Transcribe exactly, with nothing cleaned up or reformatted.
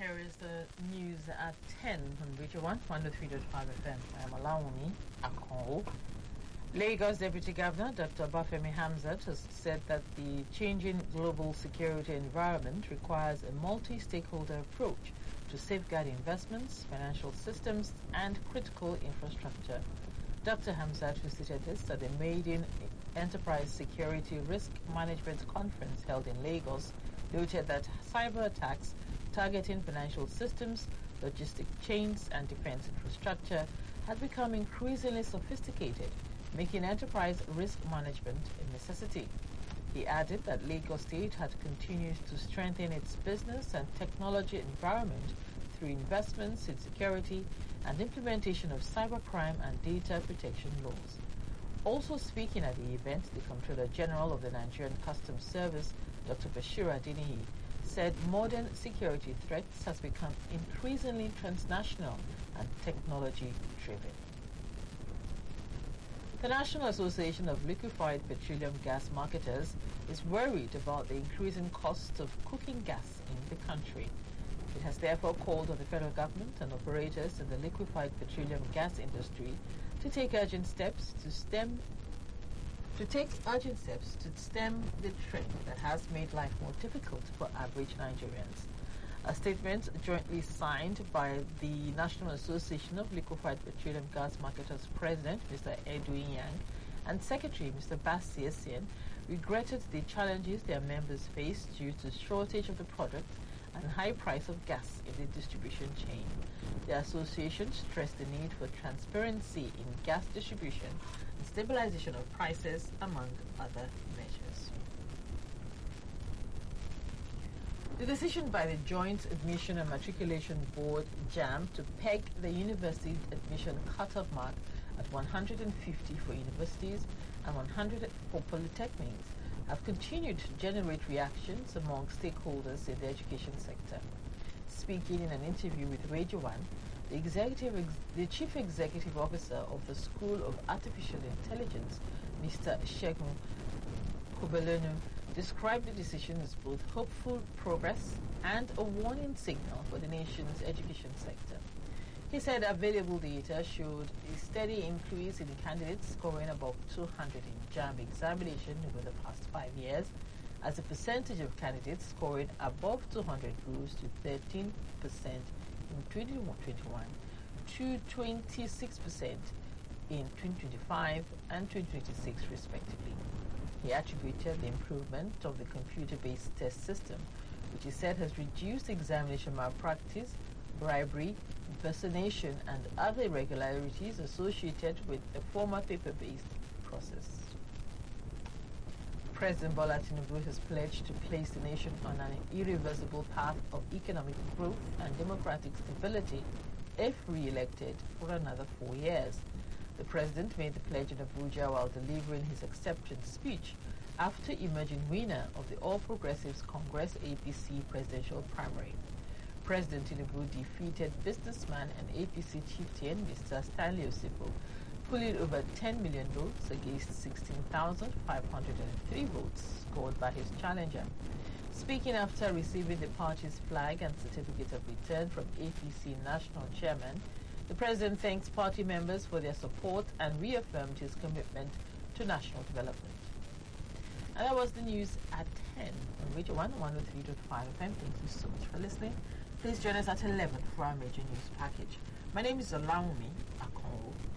Here is the news at ten on Radio one, one oh three point five F M. I am Alawumi Akonwo. Lagos Deputy Governor Doctor Bafemi Hamzat has said that the changing global security environment requires a multi-stakeholder approach to safeguard investments, financial systems, and critical infrastructure. Doctor Hamzat visited this at the Maiden Enterprise Security Risk Management Conference held in Lagos, noted that cyber attacks targeting financial systems, logistic chains, and defense infrastructure had become increasingly sophisticated, making enterprise risk management a necessity. He added that Lagos State had continued to strengthen its business and technology environment through investments in security and implementation of cybercrime and data protection laws. Also speaking at the event, the Comptroller General of the Nigerian Customs Service, Doctor Bashir Adeniyi, said modern security threats has become increasingly transnational and technology-driven. The National Association of Liquefied Petroleum Gas Marketers is worried about the increasing cost of cooking gas in the country. It has therefore called on the federal government and operators in the liquefied petroleum gas industry to take urgent steps to stem to take urgent steps to stem the trend that has made life more difficult for average Nigerians. A statement jointly signed by the National Association of Liquefied Petroleum Gas Marketers President, Mister Edwin Yang, and Secretary, Mister Basi Essien, regretted the challenges their members face due to shortage of the product and high price of gas in the distribution chain. The association stressed the need for transparency in gas distribution and stabilization of prices, among other measures. The decision by the Joint Admission and Matriculation Board, JAMB, to peg the university admission cutoff mark at one hundred fifty for universities and one hundred for polytechnics have continued to generate reactions among stakeholders in the education sector. Speaking in an interview with Radio one, the, executive ex the Chief Executive Officer of the School of Artificial Intelligence, Mister Segun Kubelenu, described the decision as both hopeful progress and a warning signal for the nation's education sector. He said available data showed a steady increase in candidates scoring above two hundred in JAMB examination over the past five years, as the percentage of candidates scoring above two hundred rose to thirteen percent in twenty twenty-one to twenty-six percent in twenty twenty-five and twenty twenty-six respectively. He attributed the improvement of the computer-based test system, which he said has reduced examination malpractice, bribery, impersonation, and other irregularities associated with the former paper-based process. President Bola Tinubu has pledged to place the nation on an irreversible path of economic growth and democratic stability if re-elected for another four years. The president made the pledge in Abuja while delivering his acceptance speech after emerging winner of the All Progressives Congress A P C presidential primary. President Tinubu defeated businessman and A P C chieftain Mister Stanley Osipo, pulling over ten million votes against sixteen thousand five hundred three votes scored by his challenger. Speaking after receiving the party's flag and certificate of return from A P C national chairman, the president thanks party members for their support and reaffirmed his commitment to national development. And that was the news at ten on Radio one, one oh three point five F M. Thank you so much for listening. Please join us at eleven for our major news package. My name is Olawumi